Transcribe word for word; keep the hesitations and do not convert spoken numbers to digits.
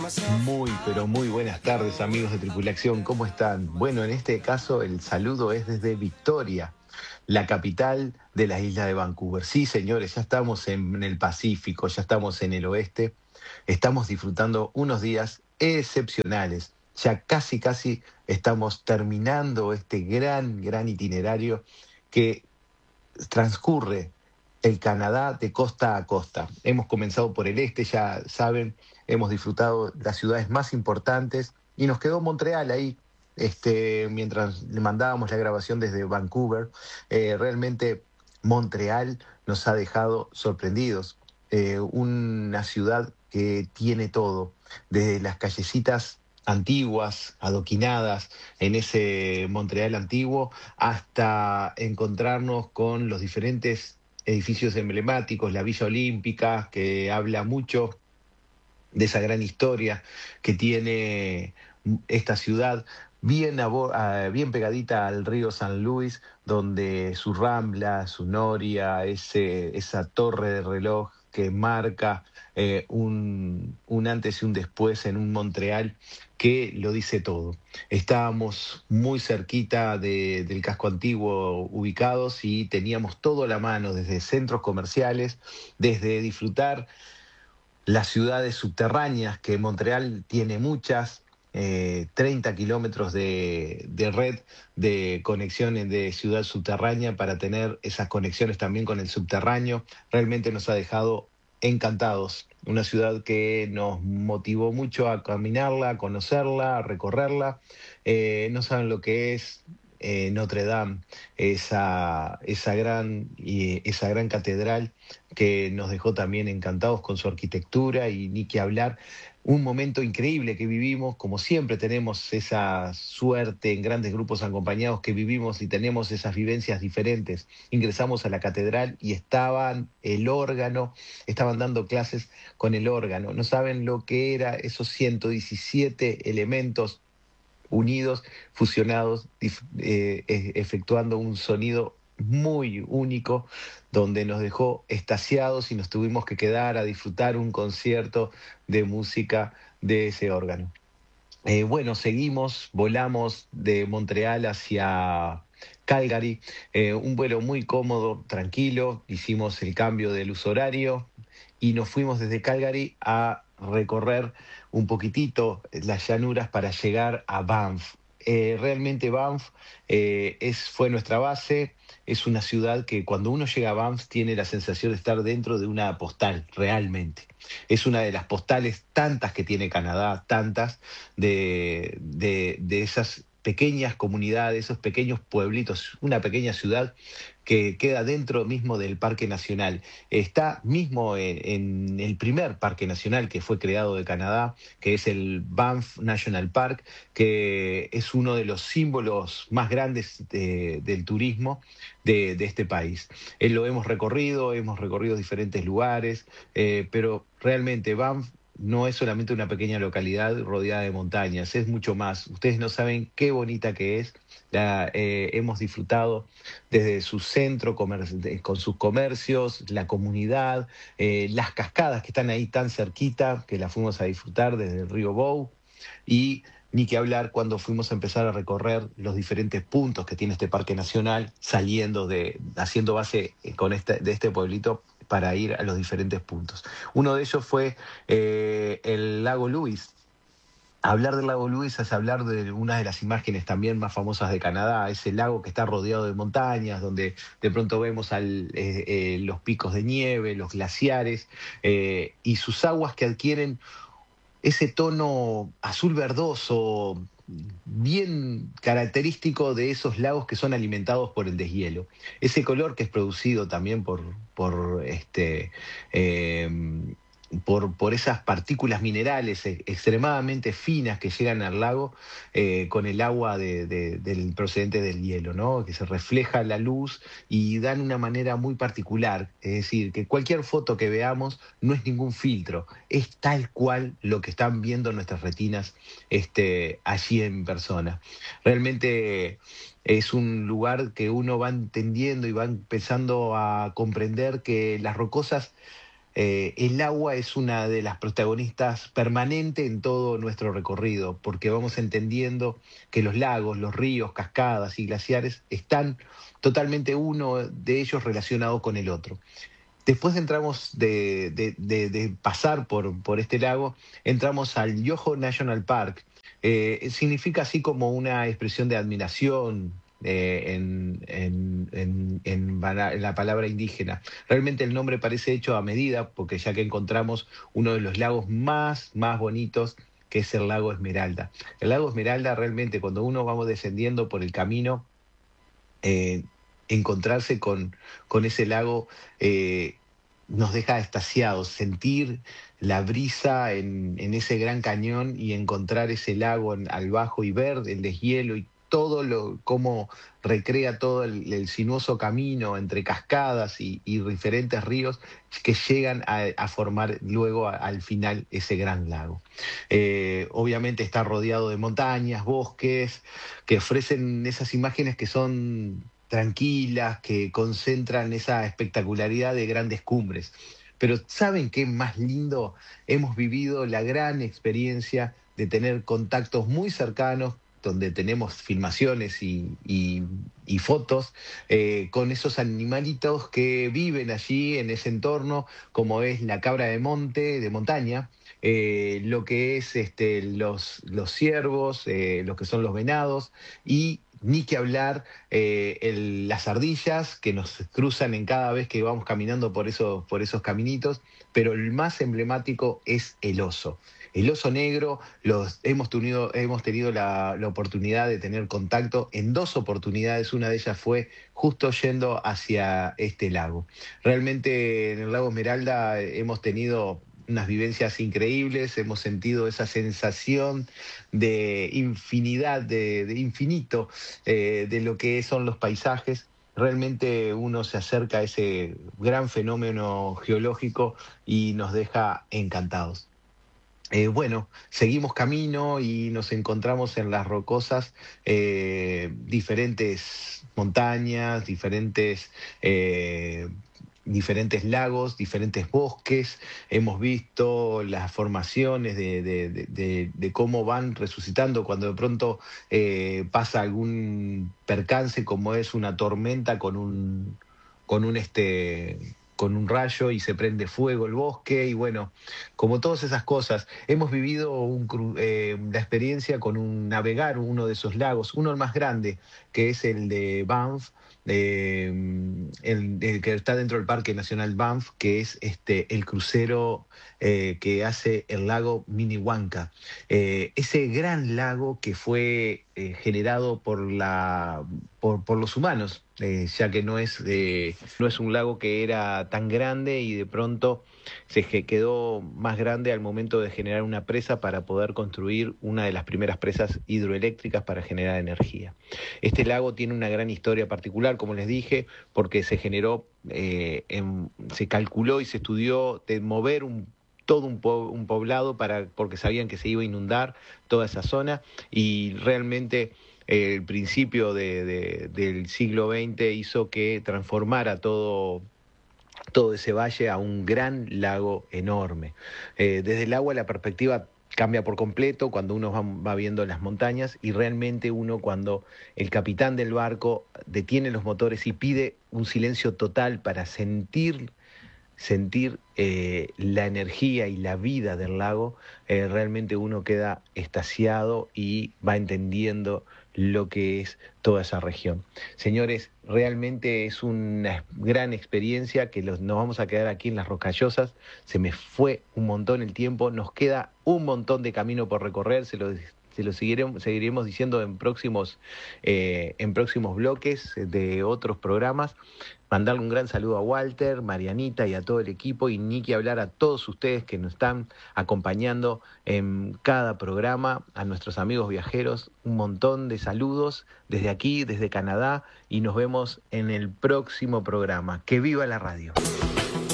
Muy, pero muy buenas tardes, amigos de Tripulación. ¿Cómo están? Bueno, en este caso el saludo es desde Victoria, la capital de la isla de Vancouver. Sí, señores, ya estamos en el Pacífico, ya estamos en el oeste. Estamos disfrutando unos días excepcionales. Ya casi, casi estamos terminando este gran, gran itinerario que transcurre el Canadá de costa a costa. Hemos comenzado por el este, ya saben, hemos disfrutado las ciudades más importantes y nos quedó Montreal ahí, este, mientras le mandábamos la grabación desde Vancouver. Eh, realmente Montreal nos ha dejado sorprendidos. Eh, una ciudad que tiene todo, desde las callecitas antiguas, adoquinadas en ese Montreal antiguo, hasta encontrarnos con los diferentes edificios emblemáticos, la Villa Olímpica, que habla mucho de esa gran historia que tiene esta ciudad, bien, abo- ah, bien pegadita al río San Luis, donde su rambla, su noria, ese, esa torre de reloj que marca eh, un, un antes y un después en un Montreal que lo dice todo. Estábamos muy cerquita de- del casco antiguo ubicados y teníamos todo a la mano, desde centros comerciales, desde disfrutar las ciudades subterráneas, que Montreal tiene muchas, eh, treinta kilómetros de, de red de conexiones de ciudad subterránea para tener esas conexiones también con el subterráneo. Realmente nos ha dejado encantados. Una ciudad que nos motivó mucho a caminarla, a conocerla, a recorrerla. Eh, no saben lo que es eh, Notre Dame, esa, esa, gran, y esa gran catedral que nos dejó también encantados con su arquitectura y ni que hablar. Un momento increíble que vivimos, como siempre tenemos esa suerte en grandes grupos acompañados que vivimos y tenemos esas vivencias diferentes. Ingresamos a la catedral y estaban el órgano, estaban dando clases con el órgano. No saben lo que era esos ciento diecisiete elementos unidos, fusionados, dif- eh, e- efectuando un sonido muy único, donde nos dejó extasiados y nos tuvimos que quedar a disfrutar un concierto de música de ese órgano. Eh, bueno, seguimos, volamos de Montreal hacia Calgary, eh, un vuelo muy cómodo, tranquilo, hicimos el cambio del uso horario y nos fuimos desde Calgary a recorrer un poquitito las llanuras para llegar a Banff. Eh, realmente Banff eh, es, fue nuestra base, es una ciudad que cuando uno llega a Banff tiene la sensación de estar dentro de una postal, realmente. Es una de las postales tantas que tiene Canadá, tantas, de, de, de esas pequeñas comunidades, esos pequeños pueblitos, una pequeña ciudad que queda dentro mismo del Parque Nacional. Está mismo en, en el primer Parque Nacional que fue creado de Canadá, que es el Banff National Park, que es uno de los símbolos más grandes de- del turismo de, de este país. Eh, lo hemos recorrido, hemos recorrido diferentes lugares, eh, pero realmente Banff no es solamente una pequeña localidad rodeada de montañas, es mucho más. Ustedes no saben qué bonita que es. La, eh, hemos disfrutado desde su centro comer- de- con sus comercios, la comunidad, eh, las cascadas que están ahí tan cerquita, que las fuimos a disfrutar desde el río Bow, y ni que hablar cuando fuimos a empezar a recorrer los diferentes puntos que tiene este parque nacional, saliendo de, haciendo base eh, con este, de este pueblito para ir a los diferentes puntos. Uno de ellos fue eh, el lago Louis. Hablar del lago Louis es hablar de una de las imágenes también más famosas de Canadá, ese lago que está rodeado de montañas, donde de pronto vemos al, eh, eh, los picos de nieve, los glaciares, eh, y sus aguas que adquieren ese tono azul verdoso, bien característico de esos lagos que son alimentados por el deshielo. Ese color que es producido también por, por este, eh, por, por esas partículas minerales e- extremadamente finas que llegan al lago eh, con el agua de- de- del procedente del hielo, ¿no? Que se refleja la luz y dan una manera muy particular. Es decir, que cualquier foto que veamos no es ningún filtro, es tal cual lo que están viendo nuestras retinas este, allí en persona. Realmente es un lugar que uno va entendiendo y va empezando a comprender que las rocosas eh, el agua es una de las protagonistas permanentes en todo nuestro recorrido, porque vamos entendiendo que los lagos, los ríos, cascadas y glaciares están totalmente uno de ellos relacionado con el otro. Después entramos de, de- de- de pasar por, por este lago, entramos al Yoho National Park. Eh, significa así como una expresión de admiración eh, en, en- en- en bala- en la palabra indígena. Realmente el nombre parece hecho a medida, porque ya que encontramos uno de los lagos más, más bonitos, que es el lago Esmeralda. El lago Esmeralda realmente, cuando uno vamos descendiendo por el camino, eh, encontrarse con, con ese lago eh, nos deja extasiados, sentir la brisa en, en ese gran cañón y encontrar ese lago en- al bajo y ver el deshielo y todo lo, cómo recrea todo el, el sinuoso camino entre cascadas y, y diferentes ríos que llegan a, a formar luego a- al final ese gran lago. Eh, obviamente está rodeado de montañas, bosques, que ofrecen esas imágenes que son tranquilas, que concentran esa espectacularidad de grandes cumbres. Pero ¿saben qué más lindo? Hemos vivido la gran experiencia de tener contactos muy cercanos, donde tenemos filmaciones y, y- y fotos eh, con esos animalitos que viven allí en ese entorno, como es la cabra de monte, de montaña, eh, lo que es este, los, los ciervos, eh, lo que son los venados, y ni que hablar eh, el- las ardillas que nos cruzan en cada vez que vamos caminando por esos, por esos caminitos, pero el más emblemático es el oso. El oso negro, los, hemos tenido, hemos tenido la, la oportunidad de tener contacto en dos oportunidades, una de ellas fue justo yendo hacia este lago. Realmente en el lago Esmeralda hemos tenido unas vivencias increíbles, hemos sentido esa sensación de infinidad, de, de infinito, eh, de lo que son los paisajes. Realmente uno se acerca a ese gran fenómeno geológico y nos deja encantados. Eh, bueno, seguimos camino y nos encontramos en las rocosas eh, diferentes montañas, diferentes, eh, diferentes lagos, diferentes bosques. Hemos visto las formaciones de, de- de- de- de cómo van resucitando cuando de pronto eh, pasa algún percance, como es una tormenta con un, con un este, con un rayo y se prende fuego el bosque y bueno, como todas esas cosas. Hemos vivido un cru- eh, la experiencia con un navegar uno de esos lagos, uno el más grande, que es el de Banff, eh, el, el que está dentro del Parque Nacional Banff, que es este, el crucero eh, que hace el lago Minnewanka. Eh, ese gran lago que fue eh, generado por, la, por, por los humanos, eh, ya que no es, eh, no es un lago que era tan grande y de pronto se ge- quedó más grande al momento de generar una presa para poder construir una de las primeras presas hidroeléctricas para generar energía. Este lago tiene una gran historia particular, como les dije, porque se generó, eh, en- se calculó y se estudió de mover un todo un, po- un poblado para, porque sabían que se iba a inundar toda esa zona y realmente eh, el principio de- de- del siglo veinte hizo que transformara todo todo ese valle a un gran lago enorme. Eh, desde el agua la perspectiva cambia por completo cuando uno va, va viendo las montañas y realmente uno cuando el capitán del barco detiene los motores y pide un silencio total para sentir sentir eh, la energía y la vida del lago, eh, realmente uno queda extasiado y va entendiendo lo que es toda esa región. Señores, realmente es una gran experiencia que los, nos vamos a quedar aquí en las Rocallosas. Se me fue un montón el tiempo, nos queda un montón de camino por recorrer, se lo, se lo seguiremos, seguiremos diciendo en próximos, eh, en próximos bloques de otros programas. Mandarle un gran saludo a Walter, Marianita y a todo el equipo y ni que hablar a todos ustedes que nos están acompañando en cada programa, a nuestros amigos viajeros, un montón de saludos desde aquí, desde Canadá y nos vemos en el próximo programa. ¡Que viva la radio!